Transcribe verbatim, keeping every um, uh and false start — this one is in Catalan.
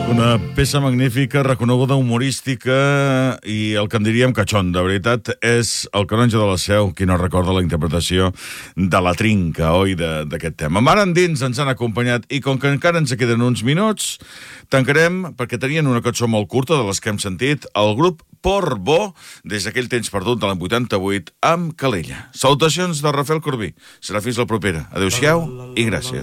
Una peça magnífica, reconeguda, humorística i el que en diríem catxon, de veritat, és el Canonge de la Seu qui no recorda la interpretació de la Trinca, oi, d'aquest tema. Mar endins ens han acompanyat i com que encara ens queden uns minuts, tancarem, perquè tenien una cançó molt curta de les que hem sentit, el grup Portbó, des d'aquell temps perdut de l'any vuitanta-vuit, amb Calella. Salutacions de Rafael Corbí. Serà fins la propera. Adéu-siau i gràcies.